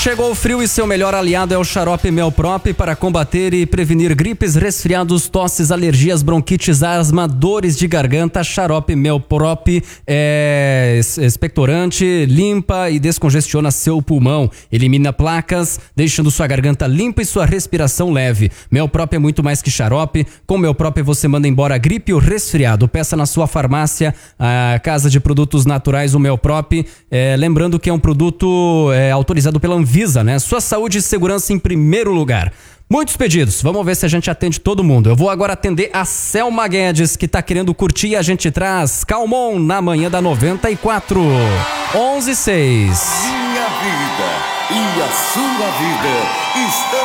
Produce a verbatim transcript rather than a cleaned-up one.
Chegou o frio e seu melhor aliado é o xarope Melprop para combater e prevenir gripes, resfriados, tosses, alergias, bronquites, asma, dores de garganta. Xarope Melprop é expectorante, limpa e descongestiona seu pulmão, elimina placas, deixando sua garganta limpa e sua respiração leve. Melprop é muito mais que xarope. Com Melprop você manda embora a gripe e o resfriado. Peça na sua farmácia, a Casa de Produtos Naturais, o Melprop. É, lembrando que é um produto é, autorizado pela Anvisa, né? Sua saúde e segurança em primeiro lugar. Muitos pedidos, vamos ver se a gente atende todo mundo. Eu vou agora atender a Selma Guedes, que tá querendo curtir, e a gente traz Calmon na manhã da noventa e quatro. onze e seis. Minha vida e a sua vida estão